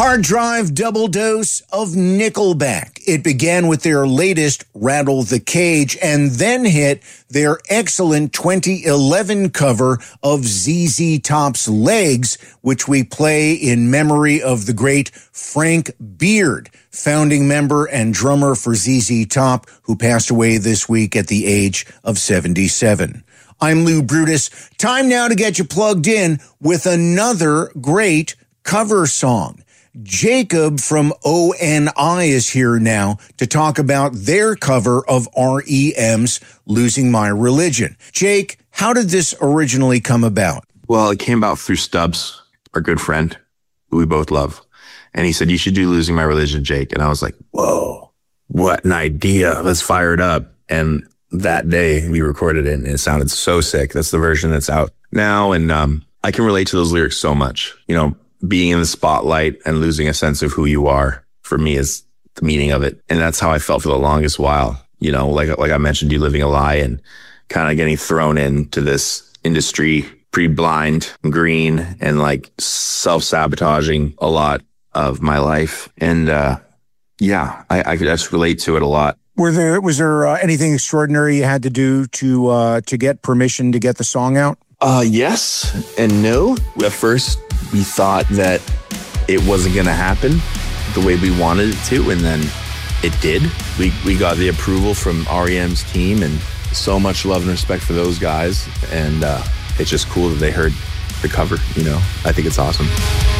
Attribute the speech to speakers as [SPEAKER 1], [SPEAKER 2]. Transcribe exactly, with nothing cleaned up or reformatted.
[SPEAKER 1] Hard Drive double dose of Nickelback. It began with their latest Rattle the Cage and then hit their excellent twenty eleven cover of Z Z Top's Legs, which we play in memory of the great Frank Beard, founding member and drummer for Z Z Top, who passed away this week at the age of seventy-seven. I'm Lou Brutus. Time now to get you plugged in with another great cover song. Jacob from O N I is here now to talk about their cover of R E M's Losing My Religion. Jake, how did this originally come about?
[SPEAKER 2] Well, it came about through Stubbs, our good friend, who we both love. And he said, you should do Losing My Religion, Jake. And I was like, whoa, what an idea. Let's fire it up. And that day we recorded it and it sounded so sick. That's the version that's out now. And um, I can relate to those lyrics so much. You know, being in the spotlight and losing a sense of who you are, for me, is the meaning of it. And that's how I felt for the longest while. You know, like like I mentioned, you living a lie and kind of getting thrown into this industry pretty blind, green, and like self-sabotaging a lot of my life. And uh, yeah, I, I could just relate to it a lot.
[SPEAKER 1] Were there was there uh, anything extraordinary you had to do to uh, to get permission to get the song out?
[SPEAKER 2] Uh, yes and no. At first, we thought that it wasn't going to happen the way we wanted it to, and then it did. We we got the approval from R E M's team, and so much love and respect for those guys. And uh, it's just cool that they heard the cover, you know? I think it's awesome.